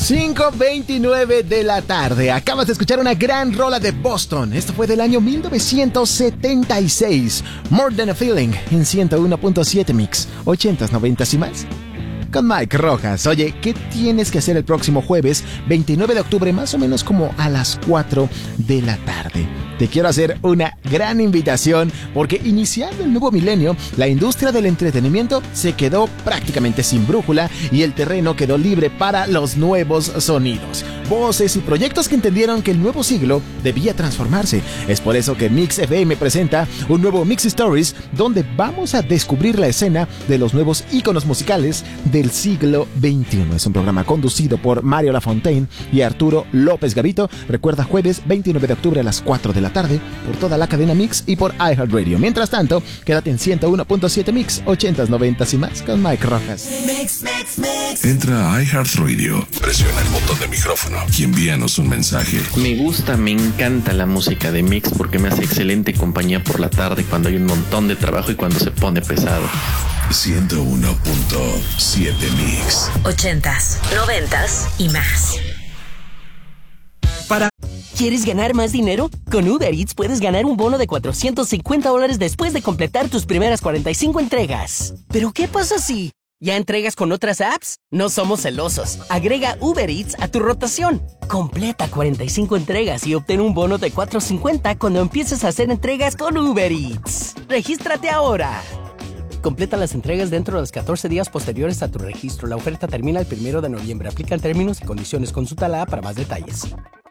5:29 de la tarde. Acabas de escuchar una gran rola de Boston. Esto fue del año 1976. More Than a Feeling en 101.7 Mix. 80s, 90s y más. Con Mike Rojas. Oye, ¿qué tienes que hacer el próximo jueves 29 de octubre, más o menos como a las 4 de la tarde? Te quiero hacer una gran invitación porque iniciando el nuevo milenio, la industria del entretenimiento se quedó prácticamente sin brújula y el terreno quedó libre para los nuevos sonidos, voces y proyectos que entendieron que el nuevo siglo debía transformarse. Es por eso que Mix FM presenta un nuevo Mix Stories donde vamos a descubrir la escena de los nuevos íconos musicales del siglo XXI. Es un programa conducido por Mario Lafontaine y Arturo López Gavito. Recuerda, jueves 29 de octubre a las 4 de la tarde por toda la cadena Mix y por iHeartRadio. Mientras tanto, quédate en 101.7 Mix, 80s, 90s y más con Mike Rojas. Mix. Entra a iHeartRadio, presiona el botón de micrófono y envíanos un mensaje. Me encanta la música de Mix porque me hace excelente compañía por la tarde cuando hay un montón de trabajo y cuando se pone pesado. 101.7 Mix. 80s, 90s y más. ¿Quieres ganar más dinero? Con Uber Eats puedes ganar un bono de $450 después de completar tus primeras 45 entregas. ¿Pero qué pasa si ya entregas con otras apps? No somos celosos. Agrega Uber Eats a tu rotación. Completa 45 entregas y obtén un bono de $450 cuando empieces a hacer entregas con Uber Eats. ¡Regístrate ahora! Completa las entregas dentro de los 14 días posteriores a tu registro. La oferta termina el 1 de noviembre. Aplican términos y condiciones. Consulta la app para más detalles.